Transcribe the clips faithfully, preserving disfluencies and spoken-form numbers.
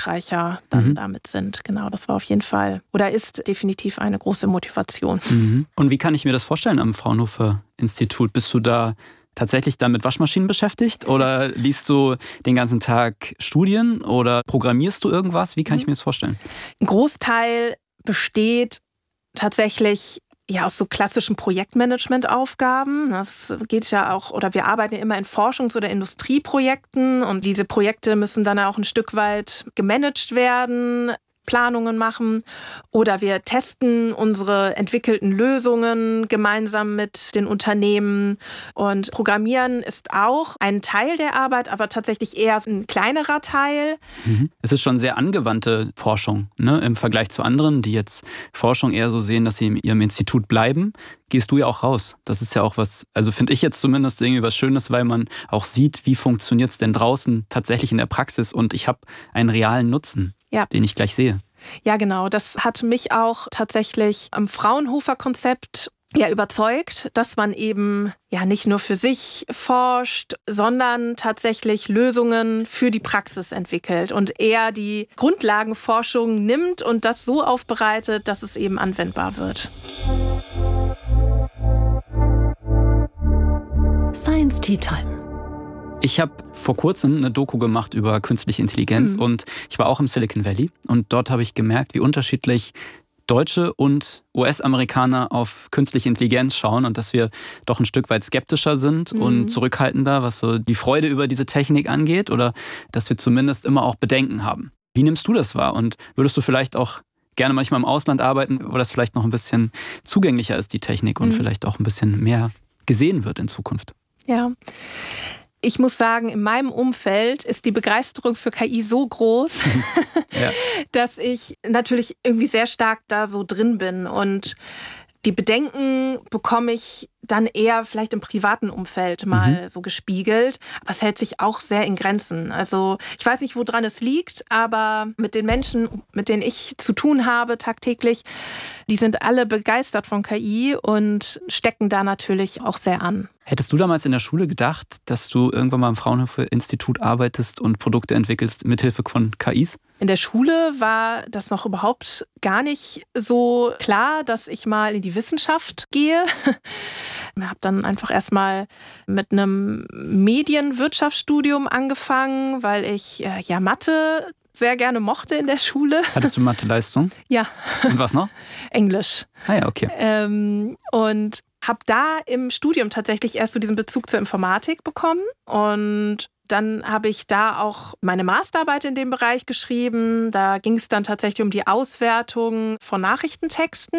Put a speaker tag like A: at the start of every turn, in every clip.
A: erfolgreicher dann mhm. damit sind. Genau, das war auf jeden Fall oder ist definitiv eine große Motivation.
B: Mhm. Und wie kann ich mir das vorstellen am Fraunhofer-Institut? Bist du da tatsächlich dann mit Waschmaschinen beschäftigt oder liest du den ganzen Tag Studien oder programmierst du irgendwas? Wie kann ich mir das vorstellen?
A: Ein Großteil besteht tatsächlich ja aus so klassischen Projektmanagement-Aufgaben. Das geht ja auch, oder wir arbeiten ja immer in Forschungs- oder Industrieprojekten und diese Projekte müssen dann auch ein Stück weit gemanagt werden, Planungen machen oder wir testen unsere entwickelten Lösungen gemeinsam mit den Unternehmen und Programmieren ist auch ein Teil der Arbeit, aber tatsächlich eher ein kleinerer Teil.
B: Mhm. Es ist schon sehr angewandte Forschung, ne? Im Vergleich zu anderen, die jetzt Forschung eher so sehen, dass sie in ihrem Institut bleiben, gehst du ja auch raus. Das ist ja auch was, also finde ich jetzt zumindest irgendwie was Schönes, weil man auch sieht, wie funktioniert es denn draußen tatsächlich in der Praxis und ich habe einen realen Nutzen. Ja. Den ich gleich sehe.
A: Ja, genau. Das hat mich auch tatsächlich am Fraunhofer-Konzept ja überzeugt, dass man eben ja nicht nur für sich forscht, sondern tatsächlich Lösungen für die Praxis entwickelt und eher die Grundlagenforschung nimmt und das so aufbereitet, dass es eben anwendbar wird.
C: Science Tea Time.
B: Ich habe vor kurzem eine Doku gemacht über künstliche Intelligenz mhm. und ich war auch im Silicon Valley und dort habe ich gemerkt, wie unterschiedlich Deutsche und U S-Amerikaner auf künstliche Intelligenz schauen und dass wir doch ein Stück weit skeptischer sind mhm. und zurückhaltender, was so die Freude über diese Technik angeht oder dass wir zumindest immer auch Bedenken haben. Wie nimmst du das wahr und würdest du vielleicht auch gerne manchmal im Ausland arbeiten, wo das vielleicht noch ein bisschen zugänglicher ist, die Technik und mhm. vielleicht auch ein bisschen mehr gesehen wird in Zukunft?
A: Ja. Ich muss sagen, in meinem Umfeld ist die Begeisterung für K I so groß, ja. dass ich natürlich irgendwie sehr stark da so drin bin. Und die Bedenken bekomme ich dann eher vielleicht im privaten Umfeld mal mhm. so gespiegelt. Aber es hält sich auch sehr in Grenzen. Also ich weiß nicht, woran es liegt, aber mit den Menschen, mit denen ich zu tun habe tagtäglich, die sind alle begeistert von K I und stecken da natürlich auch sehr an.
B: Hättest du damals in der Schule gedacht, dass du irgendwann mal im Fraunhofer-Institut arbeitest und Produkte entwickelst mithilfe von K Is?
A: In der Schule war das noch überhaupt gar nicht so klar, dass ich mal in die Wissenschaft gehe. Ich habe dann einfach erstmal mit einem Medienwirtschaftsstudium angefangen, weil ich äh, ja Mathe sehr gerne mochte in der Schule.
B: Hattest du Mathe-Leistung?
A: Ja.
B: Und was noch?
A: Englisch.
B: Ah ja, okay.
A: Ähm, und habe da im Studium tatsächlich erst so diesen Bezug zur Informatik bekommen und dann habe ich da auch meine Masterarbeit in dem Bereich geschrieben. Da ging es dann tatsächlich um die Auswertung von Nachrichtentexten.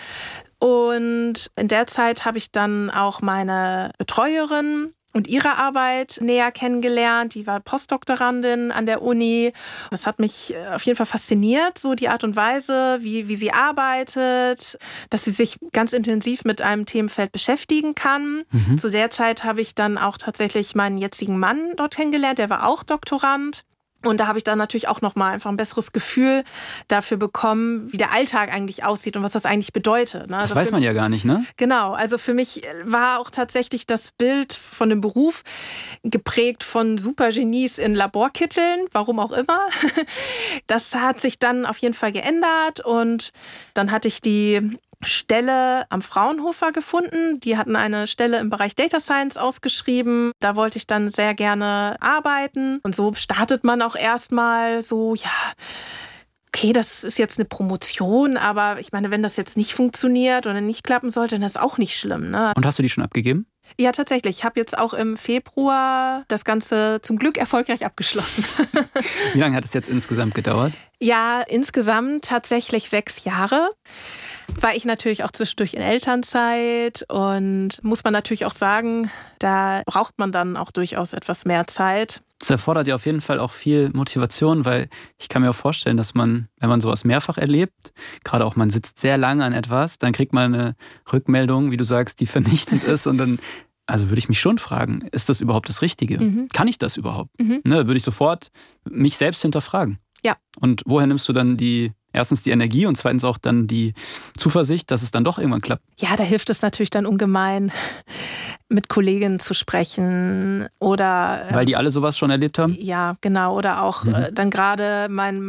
A: Und in der Zeit habe ich dann auch meine Betreuerin und ihre Arbeit näher kennengelernt. Die war Postdoktorandin an der Uni. Das hat mich auf jeden Fall fasziniert, so die Art und Weise, wie, wie sie arbeitet, dass sie sich ganz intensiv mit einem Themenfeld beschäftigen kann. Mhm. Zu der Zeit habe ich dann auch tatsächlich meinen jetzigen Mann dort kennengelernt. Der war auch Doktorand. Und da habe ich dann natürlich auch nochmal einfach ein besseres Gefühl dafür bekommen, wie der Alltag eigentlich aussieht und was das eigentlich bedeutet.
B: Das
A: also
B: weiß man ja gar nicht, ne?
A: Genau, also für mich war auch tatsächlich das Bild von dem Beruf geprägt von Supergenies in Laborkitteln, warum auch immer. Das hat sich dann auf jeden Fall geändert und dann hatte ich die Stelle am Fraunhofer gefunden. Die hatten eine Stelle im Bereich Data Science ausgeschrieben. Da wollte ich dann sehr gerne arbeiten. Und so startet man auch erstmal so, ja, okay, das ist jetzt eine Promotion, aber ich meine, wenn das jetzt nicht funktioniert oder nicht klappen sollte, dann ist auch nicht schlimm, ne?
B: Und hast du die schon abgegeben?
A: Ja, tatsächlich. Ich habe jetzt auch im Februar das Ganze zum Glück erfolgreich abgeschlossen.
B: Wie lange hat es jetzt insgesamt gedauert?
A: Ja, insgesamt tatsächlich sechs Jahre. War ich natürlich auch zwischendurch in Elternzeit und muss man natürlich auch sagen, da braucht man dann auch durchaus etwas mehr Zeit.
B: Das erfordert ja auf jeden Fall auch viel Motivation, weil ich kann mir auch vorstellen, dass man, wenn man sowas mehrfach erlebt, gerade auch man sitzt sehr lange an etwas, dann kriegt man eine Rückmeldung, wie du sagst, die vernichtend ist und dann, also würde ich mich schon fragen, ist das überhaupt das Richtige? Mhm. Kann ich das überhaupt? Mhm. Ne, würde ich sofort mich selbst hinterfragen.
A: Ja.
B: Und woher nimmst du dann die, erstens die Energie und zweitens auch dann die Zuversicht, dass es dann doch irgendwann klappt?
A: Ja, da hilft es natürlich dann ungemein, mit Kolleginnen zu sprechen oder...
B: Weil die alle sowas schon erlebt haben?
A: Ja, genau. Oder auch mhm. dann gerade mein